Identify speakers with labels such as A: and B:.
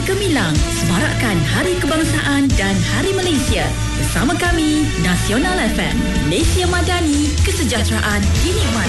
A: gemilang semarakkan Hari Kebangsaan dan Hari Malaysia. Bersama kami, Nasional FM, Malaysia Madani, kesejahteraan dinikmati.